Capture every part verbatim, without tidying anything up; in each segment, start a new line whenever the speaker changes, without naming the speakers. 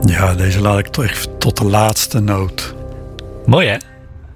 Ja, deze laat ik toch echt tot de laatste noot.
Mooi, hè?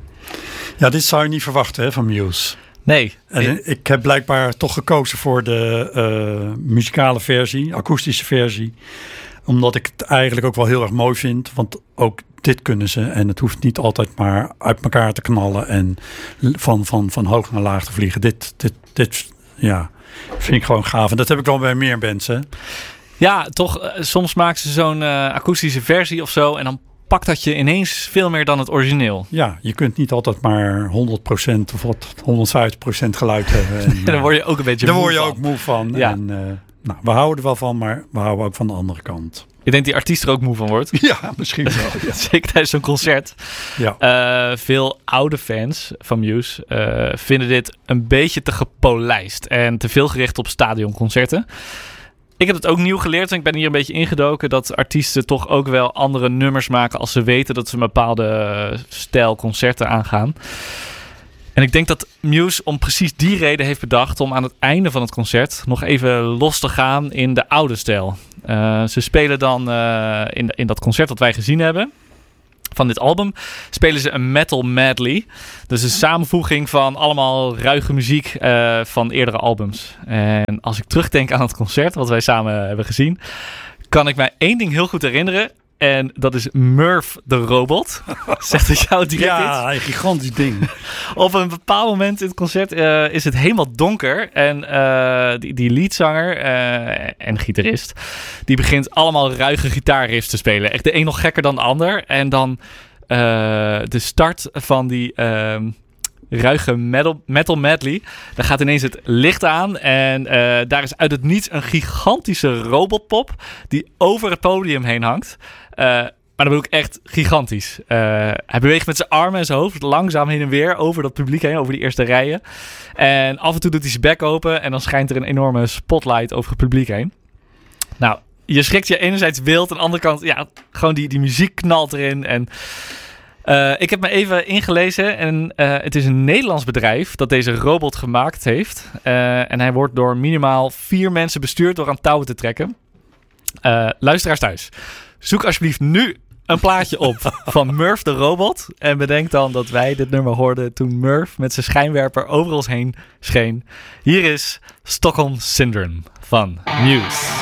Ja, dit zou je niet verwachten, hè, van Muse.
Nee.
En ik heb blijkbaar toch gekozen voor de uh, muzikale versie, akoestische versie. Omdat ik het eigenlijk ook wel heel erg mooi vind. Want ook dit kunnen ze. En het hoeft niet altijd maar uit elkaar te knallen. En van, van, van hoog naar laag te vliegen. Dit, dit, dit ja, vind ik gewoon gaaf. En dat heb ik wel bij meer bands, hè.
Ja, toch. Uh, soms maken ze zo'n uh, akoestische versie of zo. En dan pakt dat je ineens veel meer dan het origineel.
Ja, je kunt niet altijd maar honderd procent of wat honderdvijftig procent geluid hebben. En,
daar word je ook een beetje
daar
moe
word je
van.
ook moe van.
Ja.
En, uh, nou, we houden er wel van, maar we houden ook van de andere kant.
Ik denk die artiest er ook moe van wordt.
Ja, misschien wel. Ja.
Zeker tijdens zo'n concert. Ja. Uh, veel oude fans van Muse uh, vinden dit een beetje te gepolijst. En te veel gericht op stadionconcerten. Ik heb het ook nieuw geleerd en ik ben hier een beetje ingedoken dat artiesten toch ook wel andere nummers maken als ze weten dat ze een bepaalde stijl concerten aangaan. En ik denk dat Muse om precies die reden heeft bedacht om aan het einde van het concert nog even los te gaan in de oude stijl. Uh, ze spelen dan uh, in, in dat concert wat wij gezien hebben van dit album, spelen ze een metal medley. Dus een samenvoeging van allemaal ruige muziek uh, van eerdere albums. En als ik terugdenk aan het concert wat wij samen hebben gezien, kan ik mij één ding heel goed herinneren. En dat is Murph de Robot. Zegt het jou direct
ja,
iets?
een gigantisch ding.
Op een bepaald moment in het concert uh, is het helemaal donker. En uh, die, die leadzanger uh, en gitarist, die begint allemaal ruige gitaarriffs te spelen. Echt de een nog gekker dan de ander. En dan uh, de start van die uh, ruige metal, metal medley. Dan gaat ineens het licht aan. En uh, daar is uit het niets een gigantische robotpop die over het podium heen hangt. Uh, maar dat bedoel ik echt gigantisch. Uh, hij beweegt met zijn armen en zijn hoofd langzaam heen en weer over dat publiek heen, over die eerste rijen. En af en toe doet hij zijn bek open en dan schijnt er een enorme spotlight over het publiek heen. Nou, je schrikt je enerzijds wild, aan de andere kant, ja, gewoon die, die muziek knalt erin. En uh, ik heb me even ingelezen en uh, het is een Nederlands bedrijf dat deze robot gemaakt heeft. Uh, en hij wordt door minimaal vier mensen bestuurd door aan touwen te trekken. Uh, luisteraars thuis. Zoek alsjeblieft nu een plaatje op van Murph de Robot. En bedenk dan dat wij dit nummer hoorden toen Murph met zijn schijnwerper over ons heen scheen. Hier is Stockholm Syndrome van Muse.